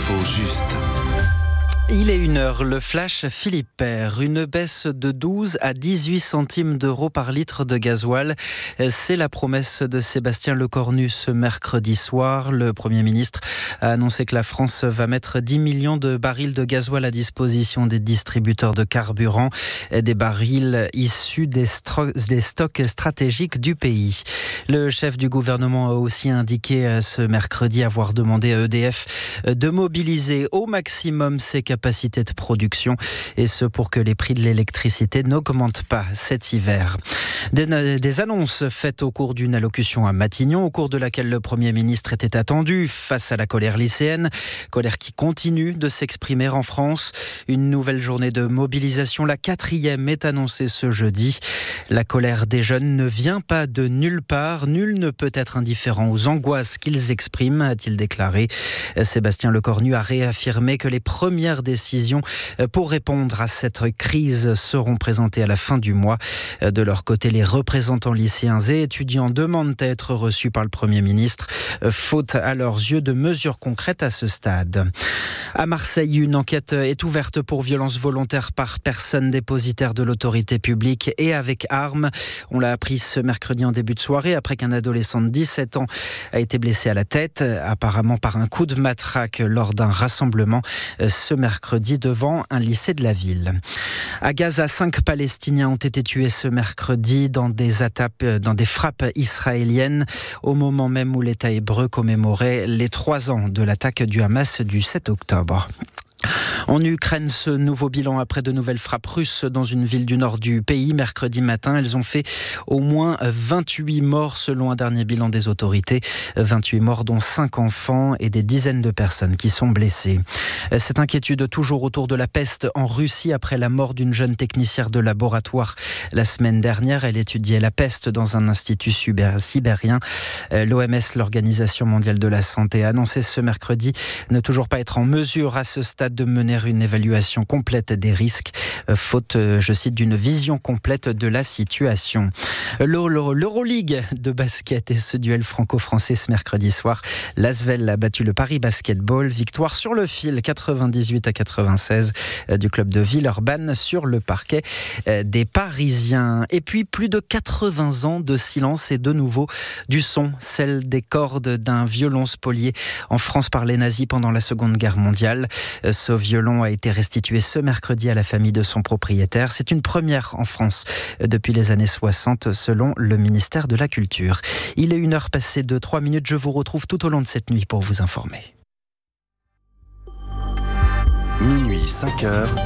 L'info juste. Il est 1h, le flash Philippe Père. Une baisse de 12 à 18 centimes d'euros par litre de gasoil. C'est la promesse de Sébastien Lecornu ce mercredi soir. Le Premier ministre a annoncé que la France va mettre 10 millions de barils de gasoil à disposition des distributeurs de carburant. Des barils issus des stocks stratégiques du pays. Le chef du gouvernement a aussi indiqué ce mercredi avoir demandé à EDF de mobiliser au maximum ses capacités de production, et ce pour que les prix de l'électricité n'augmentent pas cet hiver. Des annonces faites au cours d'une allocution à Matignon, au cours de laquelle le Premier ministre était attendu face à la colère lycéenne, colère qui continue de s'exprimer en France. Une nouvelle journée de mobilisation, la 4e, est annoncée ce jeudi. La colère des jeunes ne vient pas de nulle part. Nul ne peut être indifférent aux angoisses qu'ils expriment, a-t-il déclaré. Sébastien Lecornu a réaffirmé que les premières décisions pour répondre à cette crise seront présentées à la fin du mois. De leur côté, les représentants lycéens et étudiants demandent à être reçus par le Premier ministre, faute à leurs yeux de mesures concrètes à ce stade. À Marseille, une enquête est ouverte pour violence volontaire par personne dépositaire de l'autorité publique et avec arme. On l'a appris ce mercredi en début de soirée, après qu'un adolescent de 17 ans a été blessé à la tête, apparemment par un coup de matraque lors d'un rassemblement ce mercredi devant un lycée de la ville. À Gaza, 5 Palestiniens ont été tués ce mercredi dans des frappes israéliennes, au moment même où l'État hébreu commémorait les 3 ans de l'attaque du Hamas du 7 octobre. En Ukraine, ce nouveau bilan après de nouvelles frappes russes dans une ville du nord du pays. Mercredi matin, elles ont fait au moins 28 morts selon un dernier bilan des autorités. 28 morts dont 5 enfants et des dizaines de personnes qui sont blessées. Cette inquiétude toujours autour de la peste en Russie après la mort d'une jeune technicienne de laboratoire la semaine dernière. Elle étudiait la peste dans un institut sibérien. L'OMS, l'Organisation mondiale de la santé, a annoncé ce mercredi ne toujours pas être en mesure à ce stade de mener une évaluation complète des risques, faute, je cite, d'une vision complète de la situation. L'Euroleague de basket et ce duel franco-français ce mercredi soir. L'Asvel a battu le Paris Basketball. Victoire sur le fil, 98-96 du club de Villeurbanne sur le parquet des Parisiens. Et puis plus de 80 ans de silence et de nouveau du son, celle des cordes d'un violon spolié en France par les nazis pendant la Seconde Guerre mondiale. Ce violon a été restitué ce mercredi à la famille de son propriétaire. C'est une première en France depuis les années 60, selon le ministère de la Culture. Il est 1h passée de 3 minutes. Je vous retrouve tout au long de cette nuit pour vous informer. Minuit 5h.